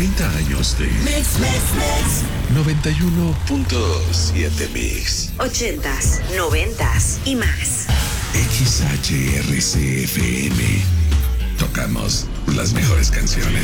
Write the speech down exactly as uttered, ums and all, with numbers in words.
treinta años de Mix, Mix, Mix. noventa y uno punto siete Mix. Ochentas, noventas y más. X H R C F M. Tocamos las mejores canciones.